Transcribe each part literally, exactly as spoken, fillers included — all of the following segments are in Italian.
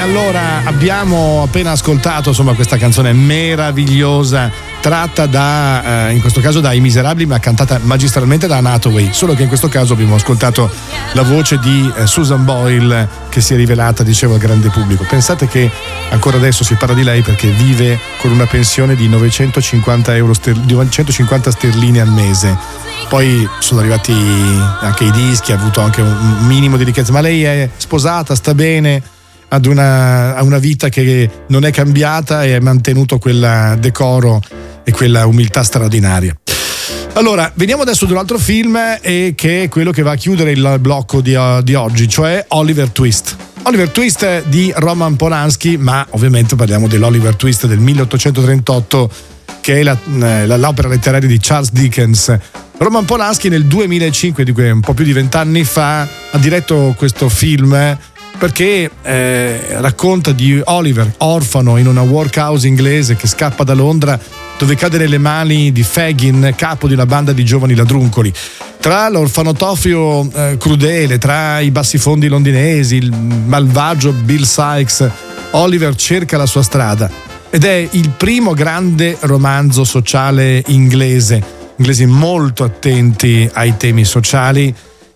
allora abbiamo appena ascoltato insomma questa canzone meravigliosa tratta da eh, in questo caso da I Miserabili, ma cantata magistralmente da Anne Hathaway, solo che in questo caso abbiamo ascoltato la voce di eh, Susan Boyle, che si è rivelata, dicevo, al grande pubblico. Pensate che ancora adesso si parla di lei perché vive con una pensione di novecentocinquanta euro ster- di novecentocinquanta sterline al mese. Poi sono arrivati anche i dischi, ha avuto anche un minimo di ricchezza, ma lei è sposata, sta bene, ad una, a una vita che non è cambiata e ha mantenuto quel decoro e quella umiltà straordinaria. Allora, veniamo adesso ad un altro film, e che è quello che va a chiudere il blocco di, di oggi, cioè Oliver Twist. Oliver Twist di Roman Polanski, ma ovviamente parliamo dell'Oliver Twist del milleottocentotrentotto, che è la, la, l'opera letteraria di Charles Dickens. Roman Polanski nel duemilacinque, di un po' più di vent'anni fa, ha diretto questo film perché eh, racconta di Oliver, orfano in una workhouse inglese, che scappa da Londra, dove cade nelle mani di Fagin, capo di una banda di giovani ladruncoli. Tra l'orfanotrofio eh, crudele, tra i bassifondi londinesi, il malvagio Bill Sikes, Oliver cerca la sua strada, ed è il primo grande romanzo sociale inglese, inglesi molto attenti ai temi sociali.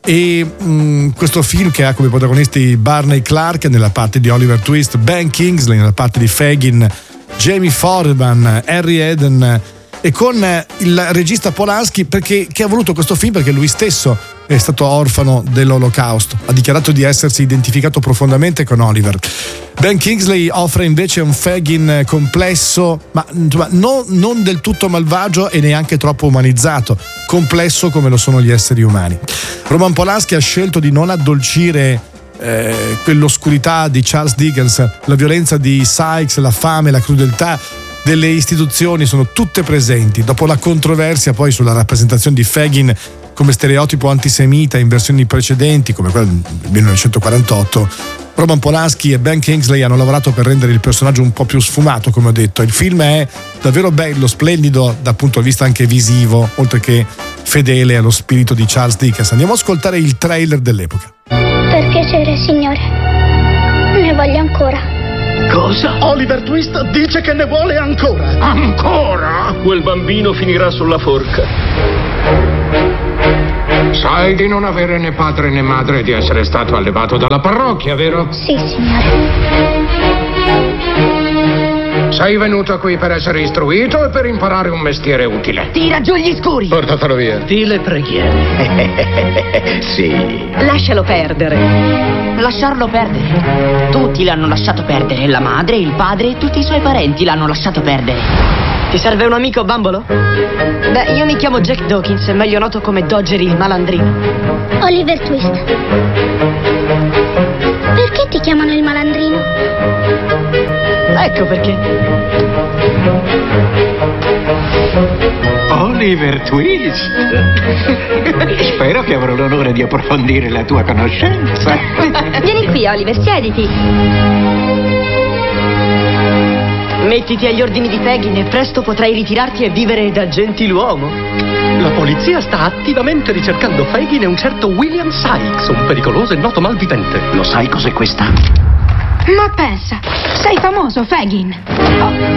E mh, questo film, che ha come protagonisti Barney Clark nella parte di Oliver Twist, Ben Kingsley nella parte di Fagin, Jamie Foreman, Harry Eden, e con il regista Polanski, perché che ha voluto questo film perché lui stesso è stato orfano dell'Olocausto, ha dichiarato di essersi identificato profondamente con Oliver. Ben Kingsley offre invece un Fagin complesso, ma insomma, non, non del tutto malvagio e neanche troppo umanizzato, complesso come lo sono gli esseri umani. Roman Polanski ha scelto di non addolcire eh, quell'oscurità di Charles Dickens, la violenza di Sikes, la fame, la crudeltà delle istituzioni sono tutte presenti. Dopo la controversia poi sulla rappresentazione di Fagin come stereotipo antisemita in versioni precedenti, come quella del millenovecentoquarantotto, Roman Polanski e Ben Kingsley hanno lavorato per rendere il personaggio un po' più sfumato, come ho detto. Il film è davvero bello, splendido dal punto di vista anche visivo, oltre che fedele allo spirito di Charles Dickens. Andiamo a ascoltare il trailer dell'epoca. Per piacere, signore, ne voglio ancora. Cosa? Oliver Twist dice che ne vuole ancora. Ancora? Quel bambino finirà sulla forca. Sai di non avere né padre né madre e di essere stato allevato dalla parrocchia, vero? Sì, signore. Sei venuto qui per essere istruito e per imparare un mestiere utile. Tira giù gli scuri. Portatelo via. Di le preghiere. Sì. Lascialo perdere. Lasciarlo perdere. Tutti l'hanno lasciato perdere. La madre, il padre e tutti i suoi parenti l'hanno lasciato perdere. Ti serve un amico, bambolo? Beh, io mi chiamo Jack Dawkins, meglio noto come Dodger il malandrino. Oliver Twist. Perché ti chiamano il malandrino? Ecco perché. Oliver Twist. Spero che avrò l'onore di approfondire la tua conoscenza. Vieni qui, Oliver, siediti. Mettiti agli ordini di Fagin e presto potrai ritirarti e vivere da gentiluomo. La polizia sta attivamente ricercando Fagin e un certo William Sikes, un pericoloso e noto malvivente. Lo sai cos'è questa? Ma pensa, sei famoso, Fagin. Oh.